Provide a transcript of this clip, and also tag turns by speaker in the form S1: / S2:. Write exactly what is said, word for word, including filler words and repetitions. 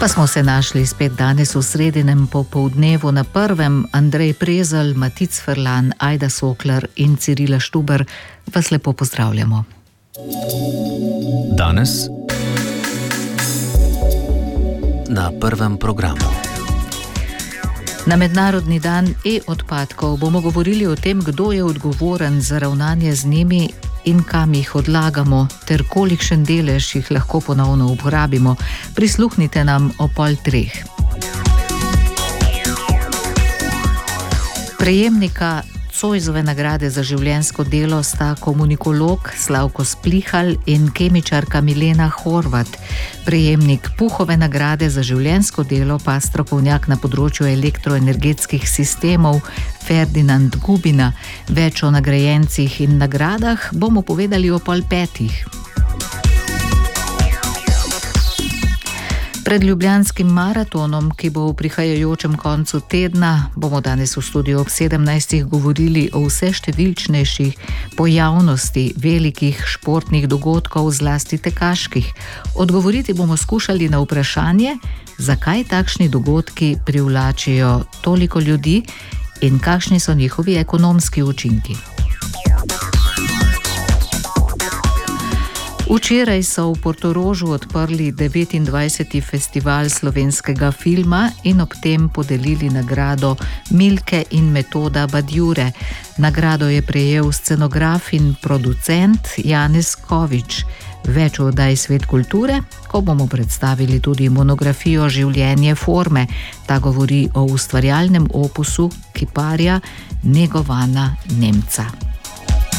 S1: Pa smo se našli spet danes v sredinem popoldnevu na prvem. Andrej Prezelj, Matic Ferlan, Ajda Sokler in Cirila Štuber vas lepo pozdravljamo.
S2: Danes na prvem programu.
S1: Na Mednarodni dan e-odpadkov bomo govorili o tem, kdo je odgovoren za ravnanje z njimi in kam jih odlagamo, ter kolikšen delež jih lahko ponovno uporabimo. Prisluhnite nam o pol treh. Prejemnika Zoisove nagrade za življenjsko delo sta komunikolog Slavko Splihal in kemičarka Milena Horvat. Prejemnik Puhove nagrade za življenjsko delo pa strokovnjak na področju elektroenergetskih sistemov Ferdinand Gubina. Več o nagrajencih in nagradah bomo povedali o pol petih. Pred ljubljanskim maratonom, ki bo v prihajajočem koncu tedna, bomo danes v studiu ob sedemnajstih govorili o vse številčnejših pojavnosti velikih športnih dogodkov, zlasti tekaških. Odgovoriti bomo skušali na vprašanje, zakaj takšni dogodki privlačijo toliko ljudi in kakšni so njihovi ekonomski učinki. Včeraj so v Portorožu odprli devetindvajseti festival slovenskega filma in ob tem podelili nagrado Milke in Metoda Badjure. Nagrado je prejel scenograf in producent Janez Kovič. Več o oddaji Svet kulture, ko bomo predstavili tudi monografijo Življenje forme. Ta govori o ustvarjalnem opusu kiparja Negovana Nemca.